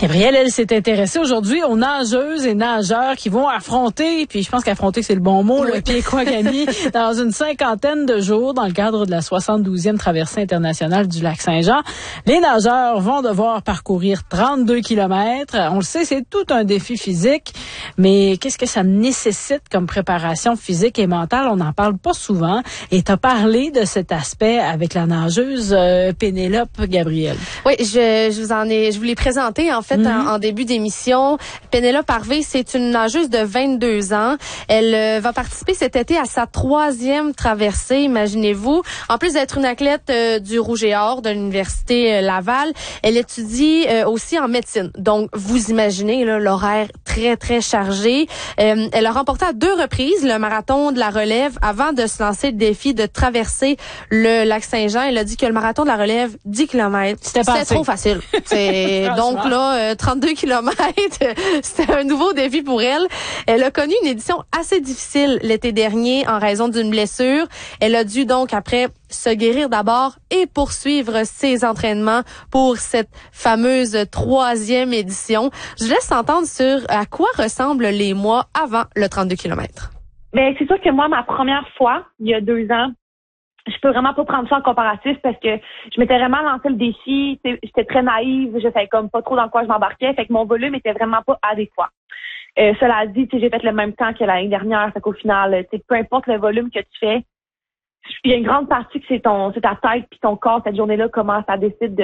Gabrielle, elle s'est intéressée aujourd'hui aux nageuses et nageurs qui vont affronter, puis je pense qu'affronter c'est le bon mot, le Péquagami, dans une 50aine de jours dans le cadre de la 72e traversée internationale du lac Saint-Jean. Les nageurs vont devoir parcourir 32 kilomètres. On le sait, c'est tout un défi physique, mais qu'est-ce que ça nécessite comme préparation physique et mentale? On n'en parle pas souvent. Et tu as parlé de cet aspect avec la nageuse Pénélope Gabrielle. Oui, je vous l'ai présenté en fait en début d'émission. Pénélope Harvey, c'est une nageuse de 22 ans. Elle va participer cet été à sa 3e traversée, imaginez-vous. En plus d'être une athlète du Rouge et Or de l'Université Laval, elle étudie aussi en médecine. Donc, vous imaginez là, l'horaire très, très chargé. Elle a remporté à 2 reprises le marathon de la relève avant de se lancer le défi de traverser le lac Saint-Jean. Elle a dit que le marathon de la relève, 10 km, c'était trop facile. Donc là, 32 kilomètres, c'était un nouveau défi pour elle. Elle a connu une édition assez difficile l'été dernier en raison d'une blessure. Elle a dû donc après se guérir d'abord et poursuivre ses entraînements pour cette fameuse 3e édition. Je laisse entendre sur à quoi ressemblent les mois avant le 32 kilomètres. Ben, c'est sûr que moi, ma première fois, il y a 2 ans, je peux vraiment pas prendre ça en comparatif parce que je m'étais vraiment lancé le défi. J'étais très naïve, je savais comme pas trop dans quoi je m'embarquais, fait que mon volume était vraiment pas adéquat. Cela dit, j'ai fait le même temps que l'année dernière, fait qu'au final, peu importe le volume que tu fais, il y a une grande partie que c'est ta tête puis ton corps cette journée-là comment ça décide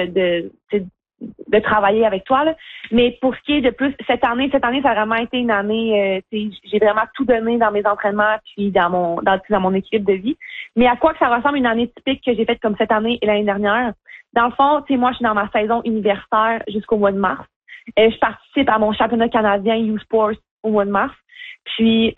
de travailler avec toi là. Mais pour ce qui est de plus cette année ça a vraiment été une année j'ai vraiment tout donné dans mes entraînements puis dans mon équilibre de vie. Mais à quoi que ça ressemble une année typique que j'ai faite comme cette année et l'année dernière? Dans le fond, moi je suis dans ma saison universitaire jusqu'au mois de mars. Je participe à mon championnat canadien U-Sports au mois de mars. Puis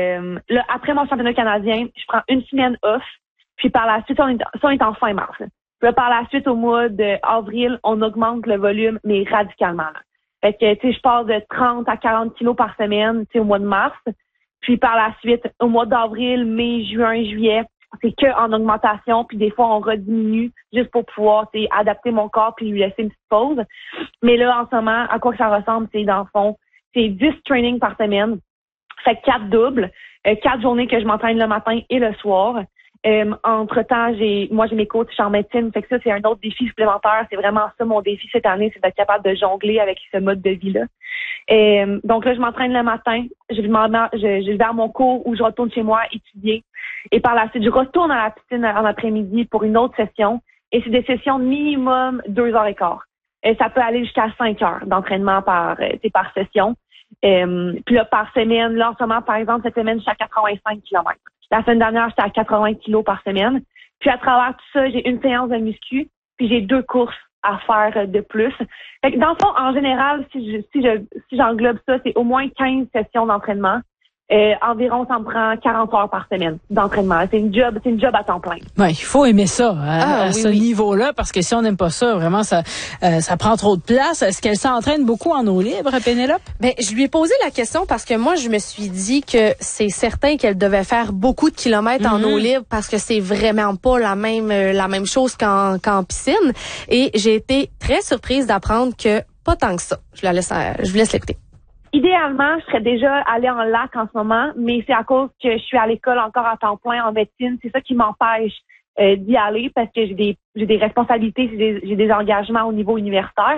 là après mon championnat canadien, je prends une semaine off. Puis par la suite, on est en fin mars. Puis là, par la suite, au mois d'avril, on augmente le volume, mais radicalement. Là. Fait que, je pars de 30 à 40 kilos par semaine, au mois de mars. Puis par la suite, au mois d'avril, mai, juin, juillet, c'est que en augmentation. Puis des fois, on rediminue juste pour pouvoir, adapter mon corps puis lui laisser une petite pause. Mais là, en ce moment, à quoi que ça ressemble, c'est dans le fond, c'est 10 trainings par semaine. Fait que 4 doubles, 4 journées que je m'entraîne le matin et le soir. Entre-temps, j'ai mes coachs en médecine, fait que ça, c'est un autre défi supplémentaire. C'est vraiment ça, mon défi cette année, c'est d'être capable de jongler avec ce mode de vie-là. Donc là, je m'entraîne le matin, je vais à mon cours où je retourne chez moi étudier. Et par la suite, je retourne à la piscine en après-midi pour une autre session. Et c'est des sessions minimum 2h15. Ça peut aller jusqu'à 5 heures d'entraînement par session. Puis là, par semaine, là, en ce moment, par exemple, cette semaine, je suis à 85 kilomètres. La semaine dernière, j'étais à 80 kilos par semaine. Puis à travers tout ça, j'ai une séance de muscu, puis j'ai 2 courses à faire de plus. Fait que dans le fond, en général, si j'englobe ça, c'est au moins 15 sessions d'entraînement. Environ, ça me prend 40 heures par semaine d'entraînement. C'est une job à temps plein. Ouais, il faut aimer ça à ce niveau-là, parce que si on n'aime pas ça, vraiment, ça prend trop de place. Est-ce qu'elle s'entraîne beaucoup en eau libre, Pénélope? Ben, je lui ai posé la question parce que moi, je me suis dit que c'est certain qu'elle devait faire beaucoup de kilomètres en eau libre parce que c'est vraiment pas la même chose qu'en piscine. Et j'ai été très surprise d'apprendre que pas tant que ça. Je vous laisse l'écouter. Idéalement, je serais déjà allée en lac en ce moment, mais c'est à cause que je suis à l'école encore à temps plein en médecine. C'est ça qui m'empêche d'y aller parce que j'ai des responsabilités, j'ai des engagements au niveau universitaire.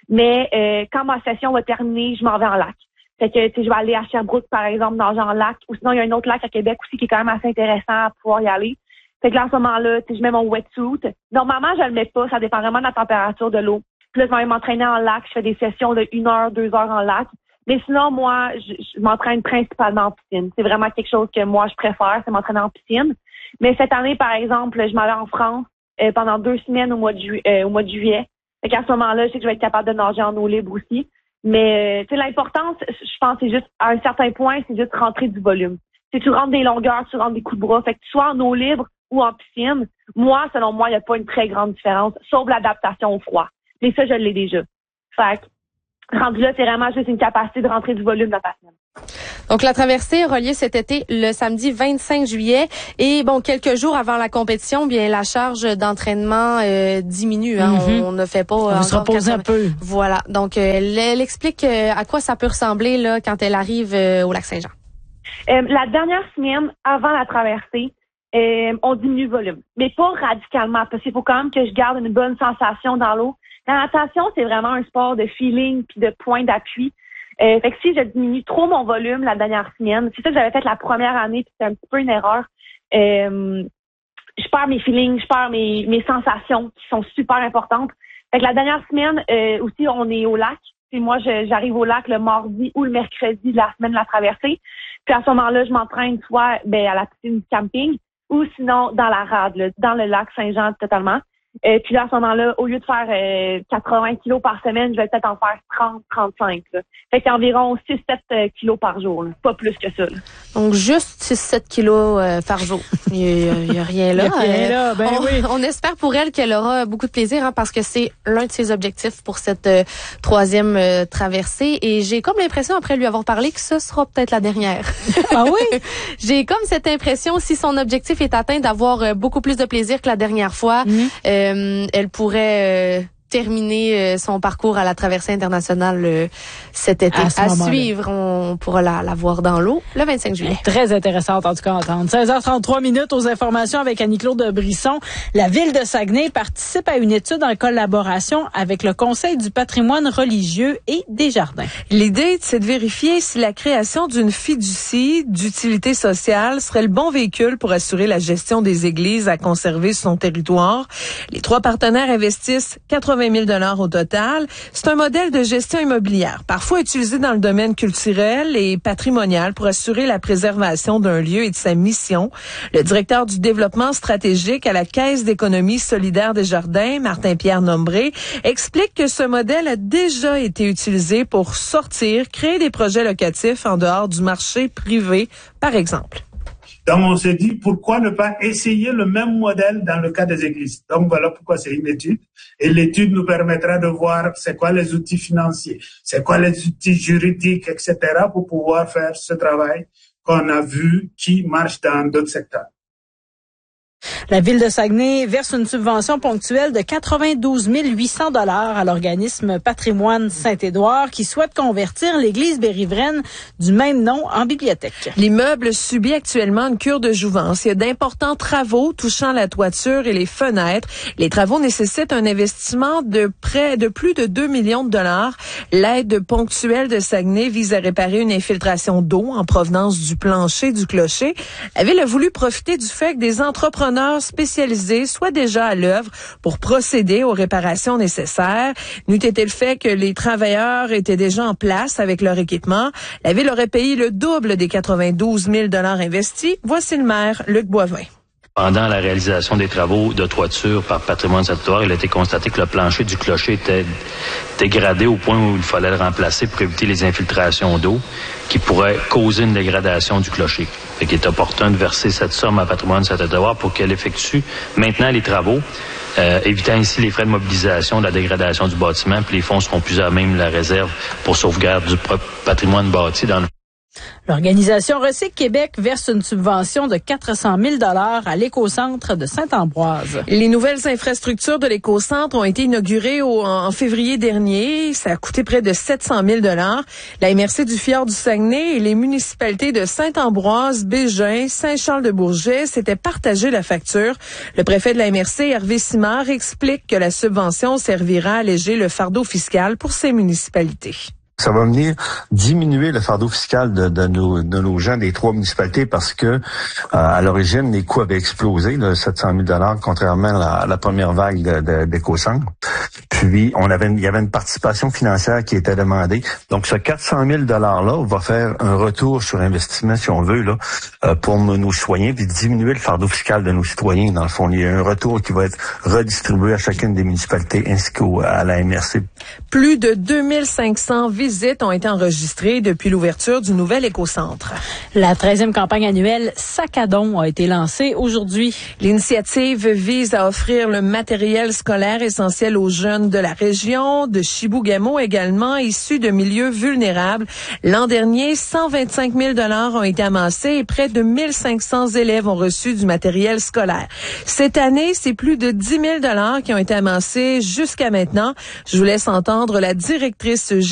Mais quand ma session va terminer, je m'en vais en lac. Fait que je vais aller à Sherbrooke, par exemple, nager en lac. Ou sinon, il y a un autre lac à Québec aussi qui est quand même assez intéressant à pouvoir y aller. Fait que là, en ce moment-là, je mets mon wetsuit. Normalement, je le mets pas. Ça dépend vraiment de la température de l'eau. Puis là, je vais m'entraîner en lac. Je fais des sessions de 1 heure, 2 heures en lac. Mais sinon, moi, je m'entraîne principalement en piscine. C'est vraiment quelque chose que moi, je préfère, c'est m'entraîner en piscine. Mais cette année, par exemple, je m'en vais en France pendant 2 semaines au mois de juillet. Fait qu'à ce moment-là, je sais que je vais être capable de nager en eau libre aussi. Mais l'importance, je pense, c'est juste, à un certain point, c'est juste rentrer du volume. Si tu rentres des longueurs, tu rentres des coups de bras. Fait que tu sois en eau libre ou en piscine, moi, selon moi, il n'y a pas une très grande différence, sauf l'adaptation au froid. Mais ça, je l'ai déjà. Fait que rendu là, c'est vraiment juste une capacité de rentrer du volume dans ta semaine. Donc, la traversée aura lieu cet été, le samedi 25 juillet. Et bon, quelques jours avant la compétition, bien, la charge d'entraînement diminue. Hein. On ne fait pas... On va se reposer un peu. Voilà. Donc, elle explique à quoi ça peut ressembler là quand elle arrive au Lac-Saint-Jean. La dernière semaine, avant la traversée, on diminue le volume. Mais pas radicalement, parce qu'il faut quand même que je garde une bonne sensation dans l'eau. La natation, c'est vraiment un sport de feeling puis de point d'appui. Fait que si je diminue trop mon volume la dernière semaine, c'est ça que j'avais fait la première année, puis c'est un petit peu une erreur. Je perds mes feelings, je perds mes sensations qui sont super importantes. Fait que la dernière semaine, aussi, on est au lac. Puis moi, j'arrive au lac le mardi ou le mercredi de la semaine de la traversée. Puis à ce moment-là, je m'entraîne soit à la piscine du camping ou sinon dans la rade, là, dans le lac Saint-Jean totalement. Puis là, à ce moment-là, au lieu de faire 80 kilos par semaine, je vais peut-être en faire 30, 35. Là. Fait qu'il y a environ 6-7 kilos par jour. Là. Pas plus que ça. Là. Donc, juste 6-7 kilos par jour. Il y a rien là. On espère pour elle qu'elle aura beaucoup de plaisir, hein, parce que c'est l'un de ses objectifs pour cette troisième traversée. Et j'ai comme l'impression, après lui avoir parlé, que ce sera peut-être la dernière. Ah oui? J'ai comme cette impression, si son objectif est atteint, d'avoir beaucoup plus de plaisir que la dernière fois. Elle pourrait terminer son parcours à la traversée internationale cet été. À suivre, on pourra la voir dans l'eau le 25 juillet. Très intéressante, en tout cas, à entendre. 16h33 aux informations avec Annie-Claude Brisson. La ville de Saguenay participe à une étude en collaboration avec le Conseil du patrimoine religieux et des jardins. L'idée, c'est de vérifier si la création d'une fiducie d'utilité sociale serait le bon véhicule pour assurer la gestion des églises à conserver sur son territoire. Les 3 partenaires investissent 80 000 $ au total. C'est un modèle de gestion immobilière, parfois utilisé dans le domaine culturel et patrimonial pour assurer la préservation d'un lieu et de sa mission. Le directeur du développement stratégique à la Caisse d'économie solidaire des jardins, Martin-Pierre Nombré, explique que ce modèle a déjà été utilisé pour créer des projets locatifs en dehors du marché privé, par exemple. Donc, on s'est dit, pourquoi ne pas essayer le même modèle dans le cas des églises? Donc, voilà pourquoi c'est une étude. Et l'étude nous permettra de voir c'est quoi les outils financiers, c'est quoi les outils juridiques, etc., pour pouvoir faire ce travail qu'on a vu qui marche dans d'autres secteurs. La ville de Saguenay verse une subvention ponctuelle de 92 800 $ à l'organisme Patrimoine Saint-Édouard qui souhaite convertir l'église Bérivraine du même nom en bibliothèque. L'immeuble subit actuellement une cure de jouvence. Il y a d'importants travaux touchant la toiture et les fenêtres. Les travaux nécessitent un investissement de plus de 2 millions de $. L'aide ponctuelle de Saguenay vise à réparer une infiltration d'eau en provenance du plancher du clocher. La ville a voulu profiter du fait que des entrepreneurs spécialisés soient déjà à l'œuvre pour procéder aux réparations nécessaires. N'eût été le fait que les travailleurs étaient déjà en place avec leur équipement, la ville aurait payé le double des 92 000 $ investis. Voici le maire, Luc Boivin. Pendant la réalisation des travaux de toiture par Patrimoine Saint-Édouard, il a été constaté que le plancher du clocher était dégradé au point où il fallait le remplacer pour éviter les infiltrations d'eau qui pourraient causer une dégradation du clocher. Fait qu'il est opportun de verser cette somme à Patrimoine Saint-Édouard pour qu'elle effectue maintenant les travaux, évitant ainsi les frais de mobilisation de la dégradation du bâtiment, puis les fonds seront plus à même la réserve pour sauvegarde du patrimoine bâti dans le... L'organisation Recycle Québec verse une subvention de 400 000 $ à l'écocentre de Saint-Ambroise. Les nouvelles infrastructures de l'écocentre ont été inaugurées en février dernier. Ça a coûté près de 700 000 $. La MRC du Fjord du Saguenay et les municipalités de Saint-Ambroise, Bégin, Saint-Charles-de-Bourget s'étaient partagé la facture. Le préfet de la MRC, Hervé Simard, explique que la subvention servira à alléger le fardeau fiscal pour ces municipalités. Ça va venir diminuer le fardeau fiscal de nos gens des 3 municipalités parce que à l'origine les coûts avaient explosé de 700 000 $, contrairement à la première vague d'Écocentre. Puis il y avait une participation financière qui était demandée. Donc ce 400 000 $ là va faire un retour sur investissement, si on veut, là, pour nos citoyens, puis diminuer le fardeau fiscal de nos citoyens. Dans le fond, il y a un retour qui va être redistribué à chacune des municipalités ainsi qu'à la MRC. Plus de 2500 villes visites ont été enregistrées depuis l'ouverture du nouvel écocentre. La 13e campagne annuelle Sac à don a été lancée aujourd'hui. L'initiative vise à offrir le matériel scolaire essentiel aux jeunes de la région, de Chibougamau également, issus de milieux vulnérables. L'an dernier, 125 000 $ ont été amassés et près de 1500 élèves ont reçu du matériel scolaire. Cette année, c'est plus de 10 000 $ qui ont été amassés jusqu'à maintenant. Je vous laisse entendre la directrice